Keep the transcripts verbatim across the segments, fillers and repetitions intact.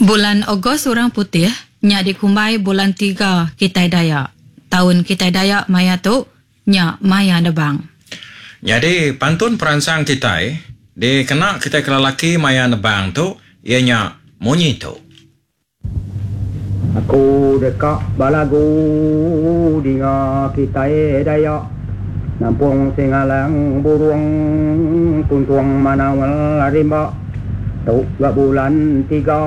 Bulan Ogos Orang Putih, nya dikumbai bulan tiga Kitai Dayak. Tahun Kitai Dayak maya tu, nya maya nebang. Jadi pantun peransang Kitai, di kena kita kelalaki maya nebang tu, ianya munyi tu. Aku dekat balagu dinga Kitai Dayak, nampung singalang burung tuntuang manawal rimba. Tu gak bulan tiga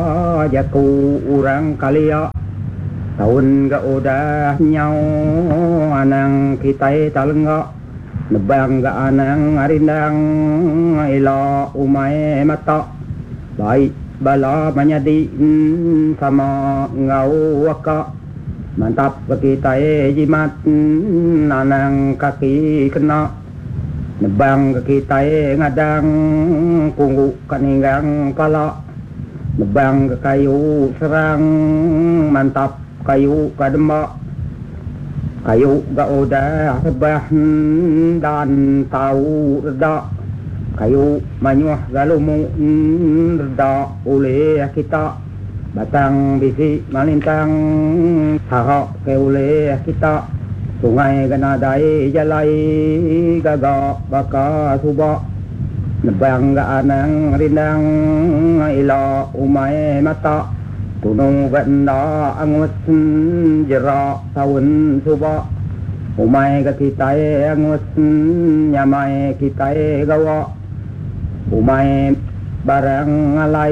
jaku orang kalia, tahun gak udah nyau anang Kitai talengga, nebang gak anang arindang ila umai mata, baik bala manyadi sama ngau waka, mantap Kitai jimat anang kaki kena, nebang Kitai ngadang kunggu kaninggang pala, nebang ke kayu serang mantap kayu kadembak, kayu gak udah rebah dan tahu reda, kayu manyuah galumu reda oleh kita, batang bisi malintang harap ke oleh kita, sungai ganadai jalai gaga baka suba, nebang ga anang rindang ila umai mata, tunung ganda angus jera tahun suba, umai ga Kitai angus nyamai Kitai gawa, umai barang alai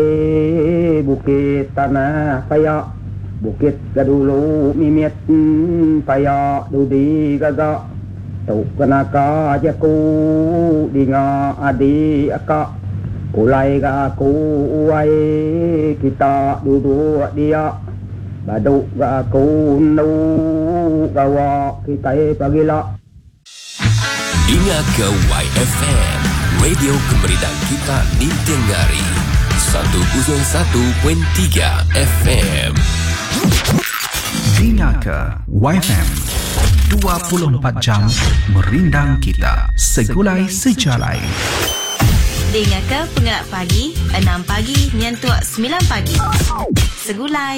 bukit tanah kaya, bukit gadulu mimit paya dudi gaga, tu kenaka jaku dinga adi aka, ulai ga aku uai kita duduk dia, baduk ga aku nu gawa Kitai pagila. Ingat ke Y F M, radio kemerdekaan kita Nintengari seratus satu perpuluhan tiga F M. Dengarkan Y F M dua puluh empat jam merindang kita segulai sejalai. Dengarkan Penggerak Pagi enam pagi nyentuh sembilan pagi. Segulai